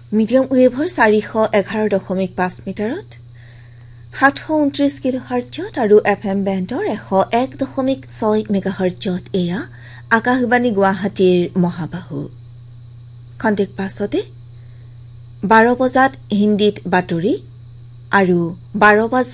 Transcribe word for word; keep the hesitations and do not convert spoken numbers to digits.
Medium ৱেভৰ চাৰিশ এঘাৰ দশমিক পাঁচ মিটাৰত সাতশ ঊনত্ৰিশ কিলোহাৰ্টজত আৰু এফ এম বেণ্ডৰ এশ এক দশমিক ছয় মেগাহাৰ্টজত এয়া আকাশবাণী গুৱাহাটীৰ মহাবাহু। খন্তেক পাছতে বাৰ বজাত হিন্দীত বাতৰি আৰু বাৰ বজাত